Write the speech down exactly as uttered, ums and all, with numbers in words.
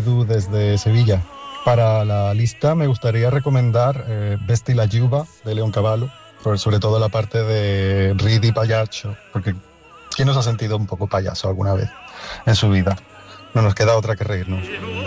Edu desde Sevilla. Para la lista me gustaría recomendar eh, Vesti la Giuba de León Cavallo, por- sobre todo la parte de Ridi Payacho, porque ¿quién nos ha sentido un poco payaso alguna vez en su vida? No nos queda otra que reírnos.